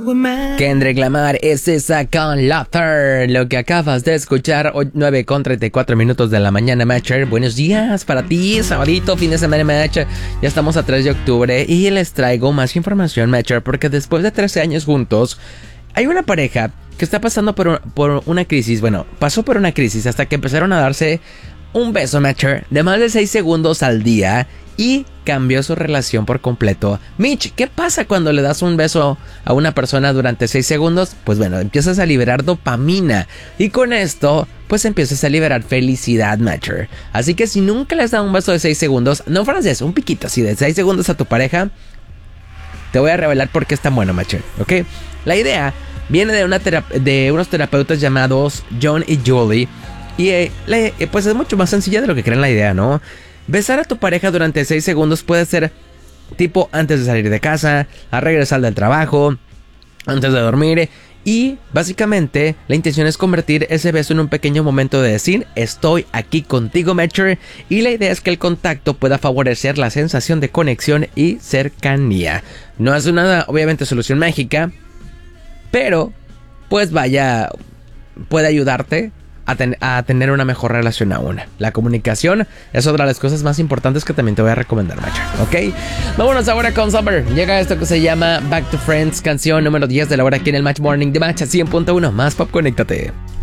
Kendrick Lamar es esa con Laughter. Lo que acabas de escuchar, 9:34 minutos de la mañana, Matcher. Buenos días para ti, sabadito, fin de semana, Matcher. Ya estamos a 3 de octubre y les traigo más información, Matcher, porque después de 13 años juntos, hay una pareja que está pasando por una crisis. Bueno, pasó por una crisis hasta que empezaron a darse un beso, Matcher, de más de 6 segundos al día. Y cambió su relación por completo. Mitch, ¿qué pasa cuando le das un beso a una persona durante 6 segundos? Pues bueno, empiezas a liberar dopamina. Y con esto, pues empiezas a liberar felicidad, Matcher. Así que si nunca le has dado un beso de 6 segundos, no francés, un piquito así de 6 segundos a tu pareja, te voy a revelar por qué es tan bueno, Matcher, ¿ok? La idea viene de unos terapeutas llamados John y Julie. Y pues es mucho más sencilla de lo que creen la idea, ¿no? Besar a tu pareja durante 6 segundos puede ser tipo antes de salir de casa, al regresar del trabajo, antes de dormir. Y básicamente la intención es convertir ese beso en un pequeño momento de decir estoy aquí contigo, Matcher. Y la idea es que el contacto pueda favorecer la sensación de conexión y cercanía. No es una, obviamente, solución mágica, pero pues vaya, puede ayudarte a tener una mejor relación aún. La comunicación es otra de las cosas más importantes que también te voy a recomendar, Matcher, ¿ok? Vámonos ahora con Summer. Llega esto que se llama Back to Friends, canción número 10 de la hora aquí en el Match Morning de Match 100.1. Más pop, conéctate.